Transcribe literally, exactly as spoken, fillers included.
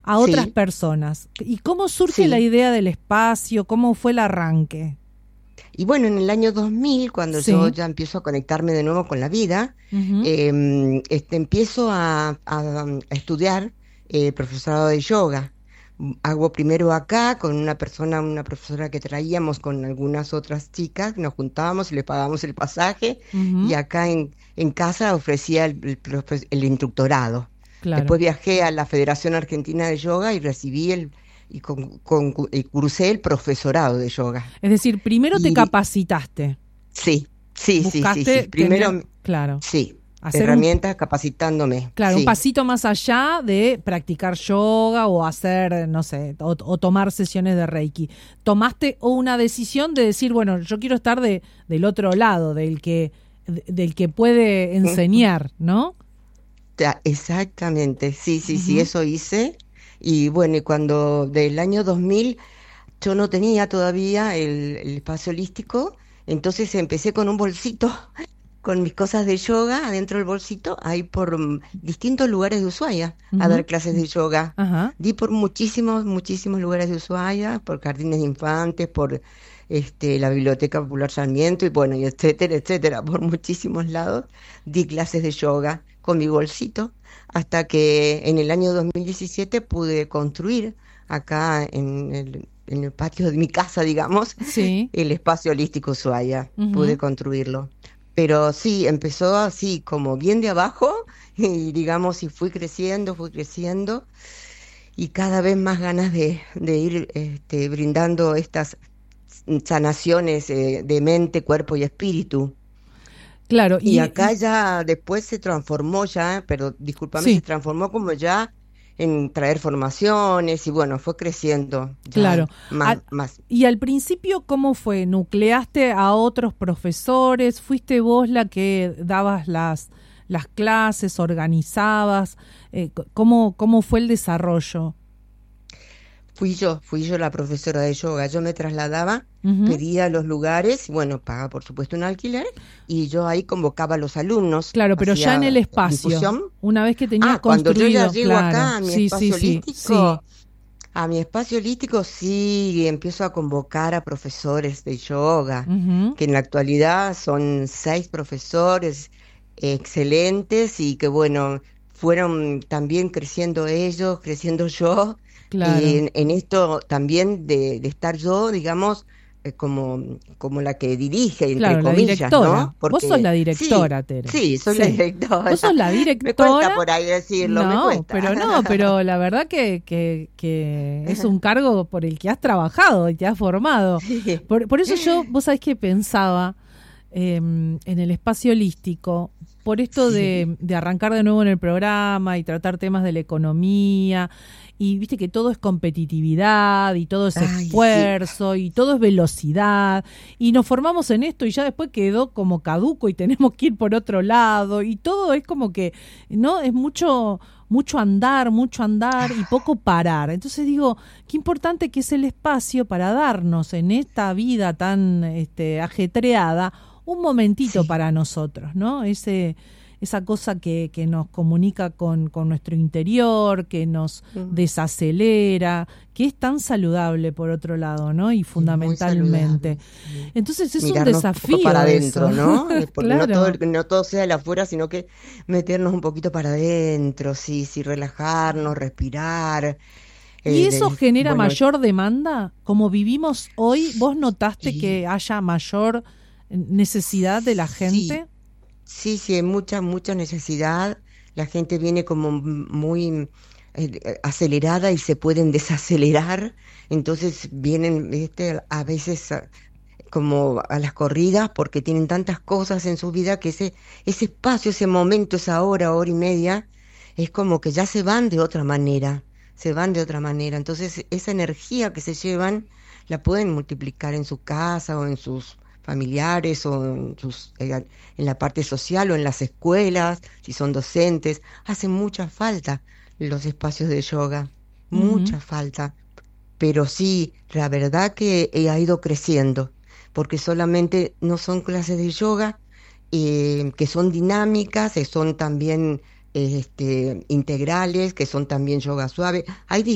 a otras Sí. personas. ¿Y cómo surge Sí. la idea del espacio? ¿Cómo fue el arranque? Y bueno, en el año dos mil, cuando yo Sí. ya empiezo a conectarme de nuevo con la vida, Ujú. em, este, empiezo a, a- a estudiar eh, profesorado de yoga. Mm, Hago primero acá con una persona, una profesora que traíamos con algunas otras chicas, nos juntábamos y les pagábamos el pasaje, y Ujú. acá en, en casa ofrecía el, el profe- el instructorado. Claro. Después viajé a la Federación Argentina de Yoga y recibí el, y, con, con- y cursé el profesorado de yoga. Es decir, primero te Y capacitaste, sí, sí, sí, sí, sí. buscaste tener, Primero, claro, sí, hacer un, herramientas capacitándome, claro, un sí. pasito más allá de practicar yoga o hacer, no sé, o, o tomar sesiones de Reiki. Tomaste una decisión de decir, bueno, yo quiero estar de, del otro lado, del que, de- del que puede Ujú. enseñar, ¿no? Ya, exactamente, sí, sí, sí, Ujú. eso hice. Y bueno, y cuando del año dos mil yo no tenía todavía el, el espacio holístico, entonces empecé con un bolsito, con mis cosas de yoga adentro del bolsito, ahí por mm, distintos lugares de Ushuaia a Ujú. dar clases de yoga. Ajá. Di por muchísimos, muchísimos lugares de Ushuaia, por jardines de infantes, por este, la Biblioteca Popular Sarmiento y bueno, y etcétera, etcétera, por muchísimos lados. Di clases de yoga con mi bolsito hasta que en el año dos mil diecisiete pude construir acá en el, en el patio de mi casa, digamos, Sí. el espacio holístico Ushuaia. Pude Ujú. construirlo. Pero sí, empezó así como bien de abajo y digamos, y fui creciendo, fui creciendo y cada vez más ganas de, de ir este, brindando estas sanaciones eh, de mente, cuerpo y espíritu. Claro, Y y, acá y- ya después se transformó ya, pero discúlpame, se sí, transformó como ya en traer formaciones y bueno, fue creciendo ya claro. más, Al- más. y al principio, ¿cómo fue? ¿Nucleaste a otros profesores? ¿Fuiste vos la que dabas las, las clases, organizabas? Eh, c- ¿cómo, cómo fue el desarrollo? Fui yo, fui yo la profesora de yoga. Yo me trasladaba, Ujú. pedía los lugares, y bueno, pagaba por supuesto un alquiler, y yo ahí convocaba a los alumnos, Claro, pero ya en el hacía espacio, difusión. una vez que tenías Ah, cuando yo ya construido, llego claro. acá a mi Sí, sí, espacio sí, sí. holístico, a mi espacio holístico sí, empiezo a convocar a profesores de yoga, Ujú. que en la actualidad son seis profesores excelentes y que bueno, fueron también creciendo ellos, creciendo yo, Claro. en, en esto también de, de estar yo, digamos, eh, como, como la que dirige, entre Claro, la comillas, directora. ¿no? Vos sos Porque la sí, directora, Tere. sí, soy la Sí. Vos sos directora. la Me cuesta directora. por ahí decirlo, me No, pero no, cuesta. pero la verdad que, que, que es un cargo por el que has trabajado y te has formado. Sí. Por, por eso yo, vos sabés que pensaba eh, en el espacio holístico, por esto Sí. de, de arrancar de nuevo en el programa y tratar temas de la economía, y viste que todo es competitividad y todo es Ay, sí. esfuerzo y todo es velocidad, y nos formamos en esto y ya después quedó como caduco y tenemos que ir por otro lado, y todo es como que, ¿no? Es mucho mucho andar, mucho andar y poco parar. Entonces digo, qué importante que es el espacio para darnos en esta vida tan este, ajetreada un momentito Sí. para nosotros, ¿no? Ese, esa cosa que, que nos comunica con, con nuestro interior, que nos Mm, desacelera, que es tan saludable por otro lado, ¿no? Y es muy fundamentalmente. saludable, sí. Entonces es un Mirarnos un poco desafío para eso, adentro, ¿no? Eh, Porque no todo, claro. el- no todo sea el afuera, sino que meternos un poquito para adentro, sí, sí, relajarnos, respirar. ¿Y eh, eso de- genera bueno, mayor demanda? Como vivimos hoy, ¿vos notaste sí, que haya mayor necesidad de la sí, gente? sí, sí, hay mucha, mucha necesidad. La gente viene como m- muy eh, eh, acelerada y se pueden desacelerar. Entonces vienen, ¿viste? A veces a- como a las corridas porque tienen tantas cosas en su vida que ese, ese espacio, ese momento, esa hora, hora y media, es como que ya se van de otra manera, se van de otra manera. Entonces esa energía que se llevan la pueden multiplicar en su casa o en sus familiares o en sus, eh, en la parte social o en las escuelas, si son docentes. Hace mucha falta los espacios de yoga, Ujú. mucha falta. Pero sí, la verdad que eh, ha ido creciendo, porque solamente no son clases de yoga eh, que son dinámicas, que son también eh, este, integrales, que son también yoga suave. Hay